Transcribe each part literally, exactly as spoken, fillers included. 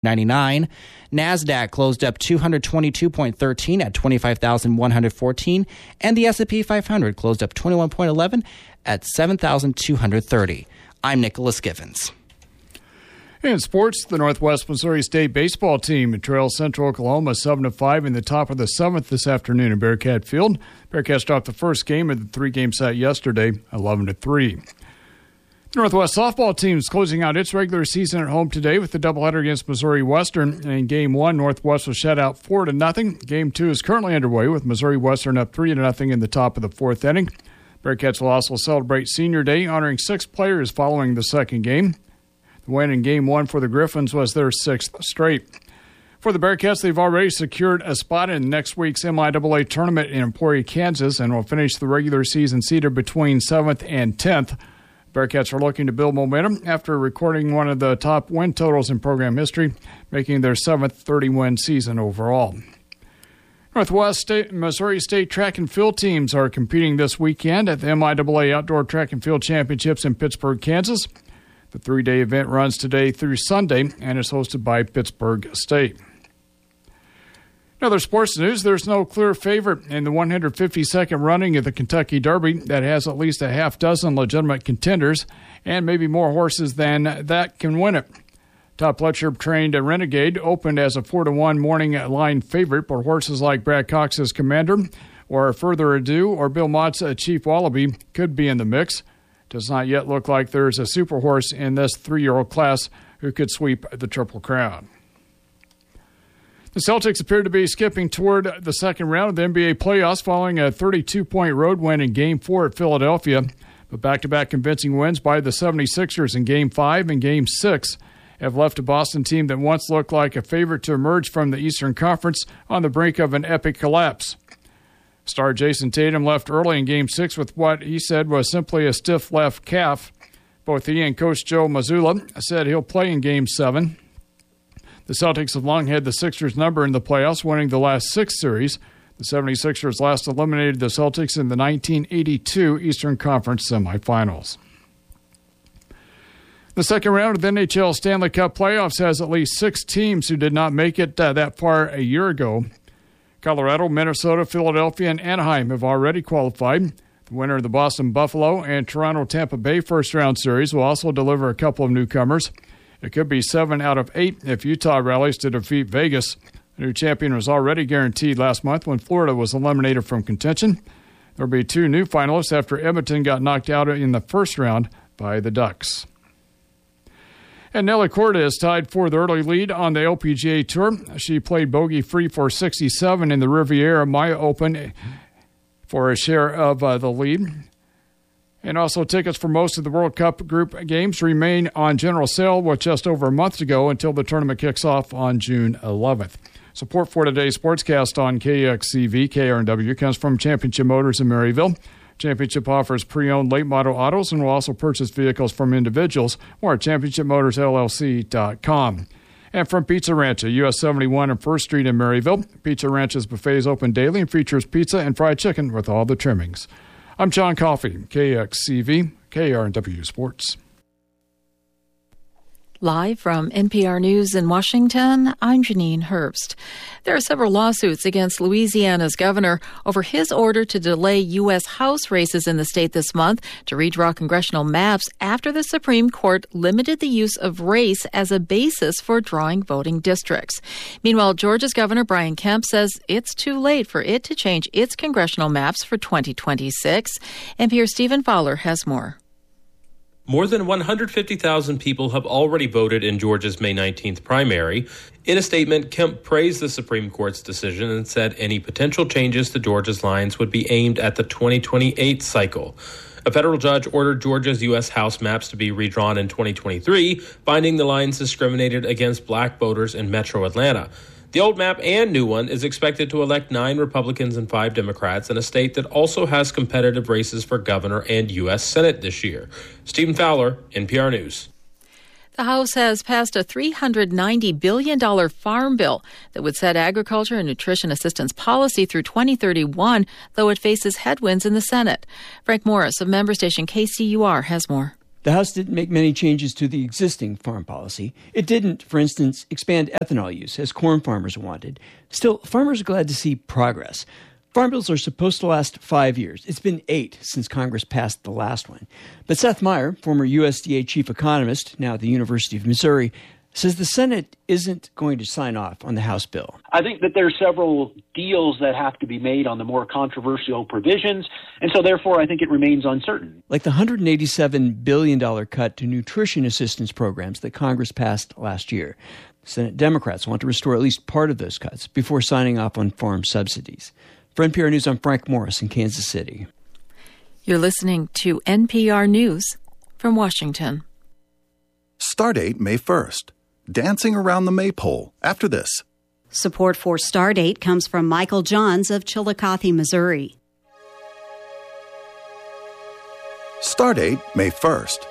ninety-nine. NASDAQ closed up two hundred twenty-two point one three at twenty-five thousand one hundred fourteen, and the S and P five hundred closed up twenty-one point one one at seven thousand two hundred thirty. I'm Nicholas Givens. In sports, the Northwest Missouri State baseball team trails Central Oklahoma seven to five in the top of the seventh this afternoon in Bearcat Field. Bearcats dropped the first game of the three-game set yesterday, eleven to three. The Northwest softball team is closing out its regular season at home today with the doubleheader against Missouri Western. In Game one, Northwest was shut out four to nothing. Game two is currently underway with Missouri Western up three to nothing in the top of the fourth inning. Bearcats will also celebrate Senior Day, honoring six players following the second game. The win in Game one for the Griffins was their sixth straight. For the Bearcats, they've already secured a spot in next week's M I A A tournament in Emporia, Kansas, and will finish the regular season seeded between seventh and tenth. Bearcats are looking to build momentum after recording one of the top win totals in program history, making their seventh thirty-win season overall. Northwest State, Missouri State track and field teams are competing this weekend at the M I A A Outdoor Track and Field Championships in Pittsburgh, Kansas. The three-day event runs today through Sunday and is hosted by Pittsburgh State. In other sports news, there's no clear favorite in the one hundred fifty-second running of the Kentucky Derby that has at least a half dozen legitimate contenders, and maybe more horses than that can win it. Top Pletcher-trained Renegade opened as a four to one morning line favorite, but horses like Brad Cox's Commander, or Further Ado, or Bill Mott's Chief Wallaby could be in the mix. Does not yet look like there's a super horse in this three-year-old class who could sweep the Triple Crown. The Celtics appear to be skipping toward the second round of the N B A playoffs following a thirty-two point road win in Game four at Philadelphia. But back-to-back convincing wins by the seventy-sixers in Game five and Game six have left a Boston team that once looked like a favorite to emerge from the Eastern Conference on the brink of an epic collapse. Star Jason Tatum left early in Game six with what he said was simply a stiff left calf. Both he and Coach Joe Mazzulla said he'll play in Game seven. The Celtics have long had the Sixers' number in the playoffs, winning the last six series. The seventy-sixers last eliminated the Celtics in the nineteen eighty-two Eastern Conference semifinals. The second round of the N H L Stanley Cup playoffs has at least six teams who did not make it uh, that far a year ago. Colorado, Minnesota, Philadelphia, and Anaheim have already qualified. The winner of the Boston Buffalo and Toronto-Tampa Bay first-round series will also deliver a couple of newcomers. It could be seven out of eight if Utah rallies to defeat Vegas. The new champion was already guaranteed last month when Florida was eliminated from contention. There will be two new finalists after Edmonton got knocked out in the first round by the Ducks. And Nelly Korda is tied for the early lead on the L P G A Tour. She played bogey-free for sixty-seven in the Riviera Maya Open for a share of uh, the lead. And also tickets for most of the World Cup group games remain on general sale with just over a month to go until the tournament kicks off on June eleventh. Support for today's sportscast on K X C V, K R N W comes from Championship Motors in Maryville. Championship offers pre-owned late-model autos and will also purchase vehicles from individuals. More at championship motors L L C dot com. And from Pizza Ranch at U S seventy-one and first Street in Maryville. Pizza Ranch's buffet is open daily and features pizza and fried chicken with all the trimmings. I'm John Coffey, K X C V, K R N W Sports. Live from N P R News in Washington, I'm Janine Herbst. There are several lawsuits against Louisiana's governor over his order to delay U S House races in the state this month to redraw congressional maps after the Supreme Court limited the use of race as a basis for drawing voting districts. Meanwhile, Georgia's Governor Brian Kemp says it's too late for it to change its congressional maps for twenty twenty-six. N P R's Stephen Fowler has more. More than one hundred fifty thousand people have already voted in Georgia's May nineteenth primary. In a statement, Kemp praised the Supreme Court's decision and said any potential changes to Georgia's lines would be aimed at the twenty twenty-eight cycle. A federal judge ordered Georgia's U S House maps to be redrawn in twenty twenty-three, finding the lines discriminated against black voters in metro Atlanta. The old map and new one is expected to elect nine Republicans and five Democrats in a state that also has competitive races for governor and U S Senate this year. Stephen Fowler, N P R News. The House has passed a three hundred ninety billion dollars farm bill that would set agriculture and nutrition assistance policy through twenty thirty-one, though it faces headwinds in the Senate. Frank Morris of member station K C U R has more. The House didn't make many changes to the existing farm policy. It didn't, for instance, expand ethanol use, as corn farmers wanted. Still, farmers are glad to see progress. Farm bills are supposed to last five years. It's been eight since Congress passed the last one. But Seth Meyer, former U S D A chief economist, now at the University of Missouri, says the Senate isn't going to sign off on the House bill. I think that there are several deals that have to be made on the more controversial provisions, and so therefore I think it remains uncertain. Like the one hundred eighty-seven billion dollars cut to nutrition assistance programs that Congress passed last year. Senate Democrats want to restore at least part of those cuts before signing off on farm subsidies. For N P R News, I'm Frank Morris in Kansas City. You're listening to N P R News from Washington. Stardate May first. Dancing around the maypole after this. Support for Stardate comes from Michael Johns of Chillicothe, Missouri. Stardate May first.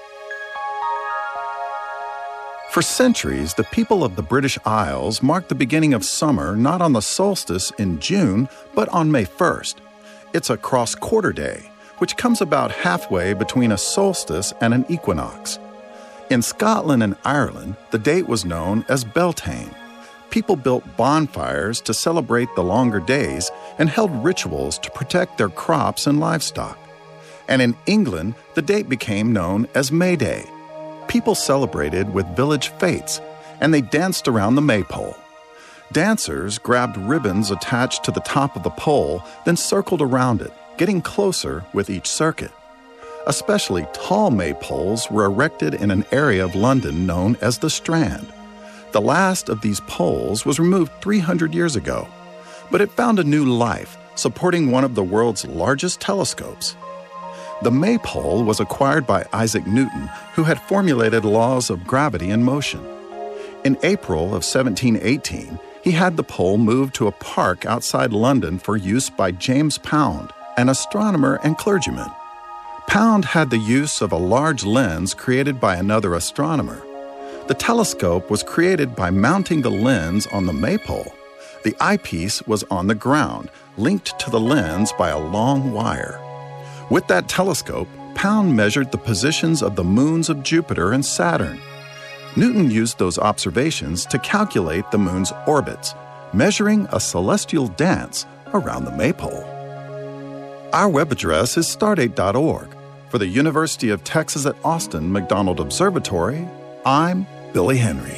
For centuries, the people of the British Isles marked the beginning of summer not on the solstice in June, but on May first. It's a cross-quarter day, which comes about halfway between a solstice and an equinox. In Scotland and Ireland, the date was known as Beltane. People built bonfires to celebrate the longer days and held rituals to protect their crops and livestock. And in England, the date became known as May Day. People celebrated with village fetes, and they danced around the maypole. Dancers grabbed ribbons attached to the top of the pole, then circled around it, getting closer with each circuit. Especially tall maypoles were erected in an area of London known as the Strand. The last of these poles was removed three hundred years ago, but it found a new life, supporting one of the world's largest telescopes. The maypole was acquired by Isaac Newton, who had formulated laws of gravity and motion. In April of seventeen eighteen, he had the pole moved to a park outside London for use by James Pound, an astronomer and clergyman. Pound had the use of a large lens created by another astronomer. The telescope was created by mounting the lens on the maypole. The eyepiece was on the ground, linked to the lens by a long wire. With that telescope, Pound measured the positions of the moons of Jupiter and Saturn. Newton used those observations to calculate the moon's orbits, measuring a celestial dance around the maypole. Our web address is stardate dot org. For the University of Texas at Austin McDonald Observatory, I'm Billy Henry.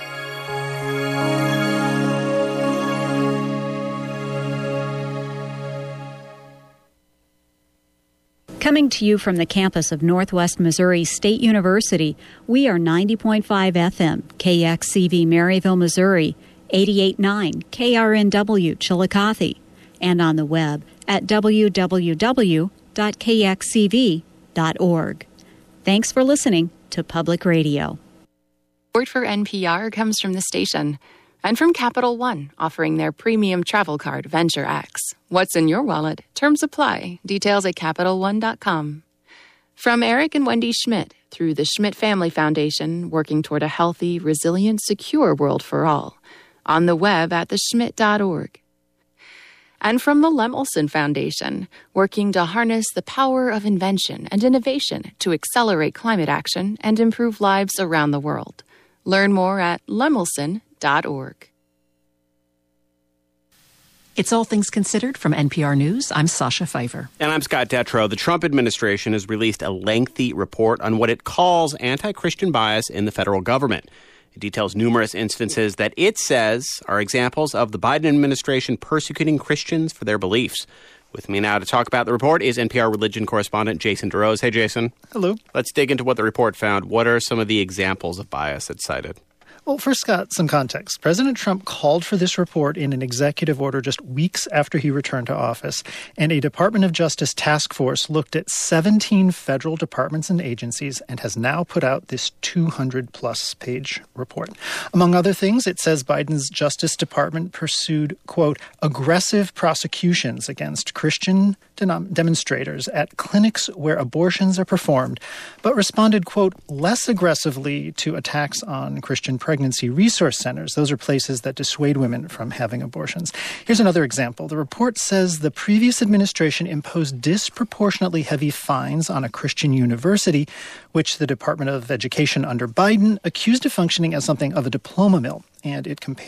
Coming to you from the campus of Northwest Missouri State University, we are ninety point five F M, K X C V Maryville, Missouri, eighty-eight point nine K R N W Chillicothe, and on the web at w w w dot k x c v dot org. Thanks for listening to Public Radio. Support for N P R comes from the station and from Capital One, offering their premium travel card, Venture X. What's in your wallet? Terms apply. Details at capital one dot com. From Eric and Wendy Schmidt, through the Schmidt Family Foundation, working toward a healthy, resilient, secure world for all. On the web at the schmidt dot org. And from the Lemelson Foundation, working to harness the power of invention and innovation to accelerate climate action and improve lives around the world. Learn more at lemelson dot org. It's All Things Considered from N P R News. I'm Sasha Pfeiffer. And I'm Scott Detrow. The Trump administration has released a lengthy report on what it calls anti-Christian bias in the federal government. It details numerous instances that it says are examples of the Biden administration persecuting Christians for their beliefs. With me now to talk about the report is N P R religion correspondent Jason DeRose. Hey, Jason. Hello. Let's dig into what the report found. What are some of the examples of bias it cited? Well, first, Scott, some context. President Trump called for this report in an executive order just weeks after he returned to office, and a Department of Justice task force looked at seventeen federal departments and agencies and has now put out this two hundred plus page report. Among other things, it says Biden's Justice Department pursued, quote, aggressive prosecutions against Christian denom- demonstrators at clinics where abortions are performed, but responded, quote, less aggressively to attacks on Christian prejudice pregnancy resource centers. Those are places that dissuade women from having abortions. Here's another example. The report says the previous administration imposed disproportionately heavy fines on a Christian university, which the Department of Education under Biden accused of functioning as something of a diploma mill. And it compared